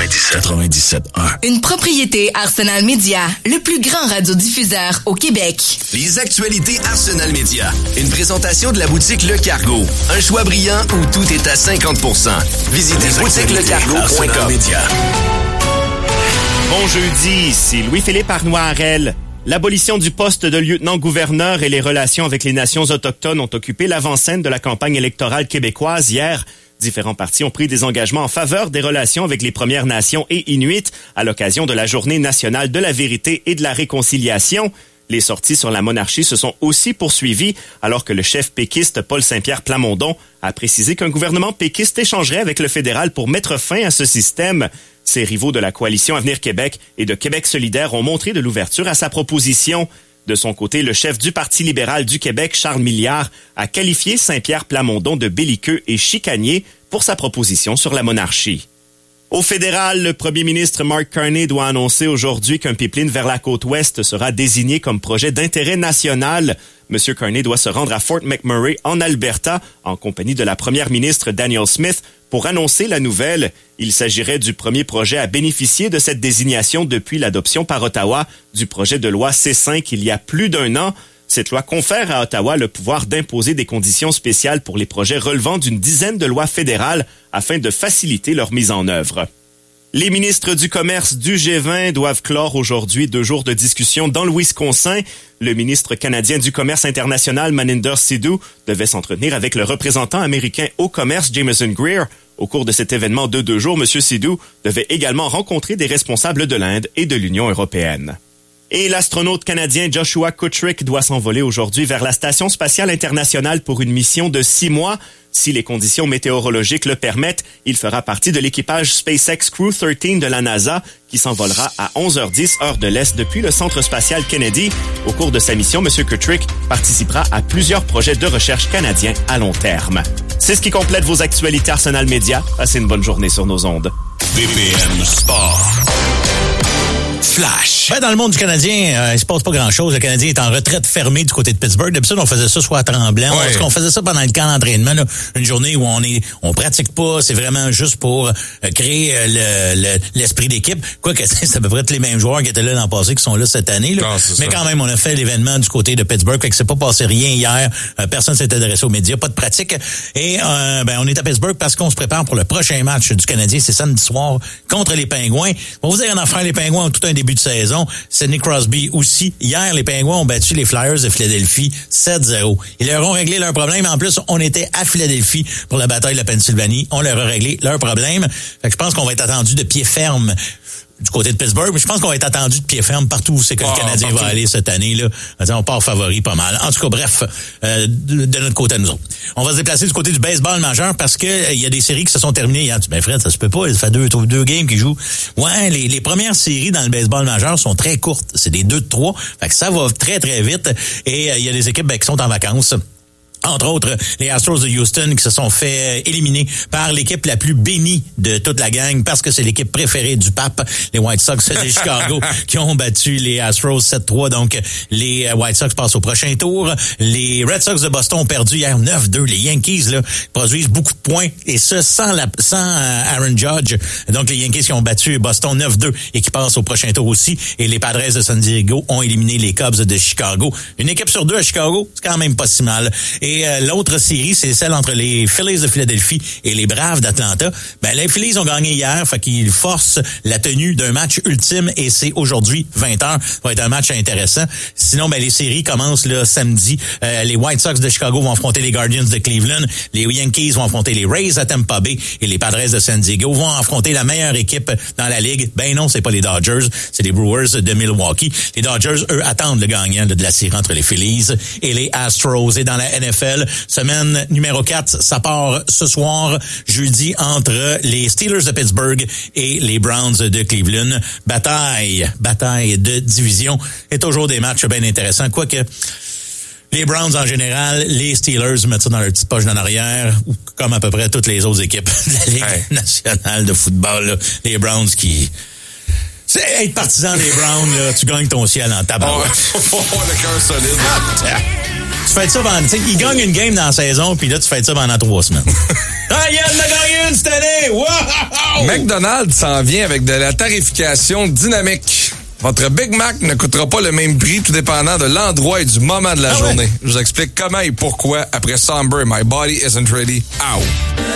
97.1. Une propriété Arsenal Media, le plus grand radiodiffuseur au Québec. Les actualités Arsenal Media. Une présentation de la boutique Le Cargo. Un choix brillant où tout est à 50%. Visitez boutiquelecargo.com. Bon jeudi, ici Louis-Philippe Arnois-Harel. L'abolition du poste de lieutenant-gouverneur et les relations avec les nations autochtones ont occupé l'avant-scène de la campagne électorale québécoise hier. Différents partis ont pris des engagements en faveur des relations avec les Premières Nations et Inuits à l'occasion de la Journée nationale de la vérité et de la réconciliation. Les sorties sur la monarchie se sont aussi poursuivies alors que le chef péquiste Paul Saint-Pierre Plamondon a précisé qu'un gouvernement péquiste échangerait avec le fédéral pour mettre fin à ce système. Ses rivaux de la coalition Avenir Québec et de Québec solidaire ont montré de l'ouverture à sa proposition. De son côté, le chef du Parti libéral du Québec, Charles Milliard, a qualifié Saint-Pierre Plamondon de belliqueux et chicanier pour sa proposition sur la monarchie. Au fédéral, le premier ministre Mark Carney doit annoncer aujourd'hui qu'un pipeline vers la côte ouest sera désigné comme projet d'intérêt national. M. Carney doit se rendre à Fort McMurray, en Alberta, en compagnie de la première ministre Danielle Smith, pour annoncer la nouvelle. Il s'agirait du premier projet à bénéficier de cette désignation depuis l'adoption par Ottawa du projet de loi C5 il y a plus d'un an. Cette loi confère à Ottawa le pouvoir d'imposer des conditions spéciales pour les projets relevant d'une dizaine de lois fédérales afin de faciliter leur mise en œuvre. Les ministres du commerce du G20 doivent clore aujourd'hui 2 jours de discussion dans le Wisconsin. Le ministre canadien du commerce international, Maninder Sidhu, devait s'entretenir avec le représentant américain au commerce, Jameson Greer. Au cours de cet événement de 2 jours, M. Sidhu devait également rencontrer des responsables de l'Inde et de l'Union européenne. Et l'astronaute canadien Joshua Kutrick doit s'envoler aujourd'hui vers la Station spatiale internationale pour une mission de 6 mois. Si les conditions météorologiques le permettent, il fera partie de l'équipage SpaceX Crew 13 de la NASA qui s'envolera à 11h10 heure de l'Est depuis le Centre spatial Kennedy. Au cours de sa mission, M. Kutrick participera à plusieurs projets de recherche canadiens à long terme. C'est ce qui complète vos actualités Arsenal Media. Passez une bonne journée sur nos ondes. BPM Sport. Flash. Ben, dans le monde du Canadien, il se passe pas grand-chose. Le Canadien est en retraite fermée du côté de Pittsburgh. D'habitude, on faisait ça soit à Tremblant. Ouais. Parce qu'on faisait ça pendant le camp d'entraînement, là, une journée où on pratique pas. C'est vraiment juste pour créer l'esprit d'équipe. Quoique, c'est à peu près tous les mêmes joueurs qui étaient là l'an passé qui sont là cette année. Là. Non, mais quand même, on a fait l'événement du côté de Pittsburgh. Fait que c'est pas passé rien hier. Personne s'est adressé aux médias. Pas de pratique. Et on est à Pittsburgh parce qu'on se prépare pour le prochain match du Canadien. C'est samedi soir contre les Pingouins. On vous dire en affaire, les Pingouins ont tout un début de saison. Sidney Crosby aussi. Hier, les Pingouins ont battu les Flyers de Philadelphie 7-0. Ils leur ont réglé leurs problèmes. En plus, on était à Philadelphie pour la bataille de la Pennsylvanie. On leur a réglé leurs problèmes. Fait que je pense qu'on va être attendu de pied ferme du côté de Pittsburgh, mais je pense qu'on va être attendu de pied ferme partout où c'est que le Canadien va aller cette année, là. On part favori pas mal. En tout cas, bref, de notre côté à nous autres. On va se déplacer du côté du baseball majeur parce que il y a des séries qui se sont terminées hier. Ben Fred, ça se peut pas, il fait deux games qui jouent. Ouais, les premières séries dans le baseball majeur sont très courtes. C'est des 2-3. Fait que ça va très, très vite. Et il y a des équipes qui sont en vacances. Entre autres, les Astros de Houston qui se sont fait éliminer par l'équipe la plus bénie de toute la gang parce que c'est l'équipe préférée du pape, les White Sox de Chicago qui ont battu les Astros 7-3. Donc, les White Sox passent au prochain tour. Les Red Sox de Boston ont perdu hier 9-2. Les Yankees là produisent beaucoup de points et ce sans Aaron Judge. Donc, les Yankees qui ont battu Boston 9-2 et qui passent au prochain tour aussi. Et les Padres de San Diego ont éliminé les Cubs de Chicago. Une équipe sur 2 à Chicago, c'est quand même pas si mal. Et l'autre série, c'est celle entre les Phillies de Philadelphie et les Braves d'Atlanta. Ben, les Phillies ont gagné hier, fait qu'ils forcent la tenue d'un match ultime et c'est aujourd'hui, 20h. Ça va être un match intéressant. Sinon, ben, les séries commencent là samedi. Les White Sox de Chicago vont affronter les Guardians de Cleveland. Les Yankees vont affronter les Rays à Tampa Bay et les Padres de San Diego vont affronter la meilleure équipe dans la ligue. Ben non, c'est pas les Dodgers, c'est les Brewers de Milwaukee. Les Dodgers, eux, attendent le gagnant de la série entre les Phillies et les Astros. Et dans la NFL, semaine numéro 4, ça part ce soir, jeudi, entre les Steelers de Pittsburgh et les Browns de Cleveland. Bataille de division. Et toujours des matchs bien intéressants. Quoique, les Browns en général, les Steelers mettent ça dans leur petite poche d'en arrière, ou comme à peu près toutes les autres équipes de la Ligue nationale de football. Là. Les Browns qui... C'est être partisan des Browns, là, tu gagnes ton ciel en tabarouette. Oh, le cœur solide. Tu fais ça pendant... Ils gagnent une game dans la saison, puis là, tu fais ça pendant 3 semaines. Ah, Yann a gagné une cette année! Wow! McDonald's s'en vient avec de la tarification dynamique. Votre Big Mac ne coûtera pas le même prix tout dépendant de l'endroit et du moment de la journée. Je vous explique comment et pourquoi après Somber, My Body Isn't Ready. Ow!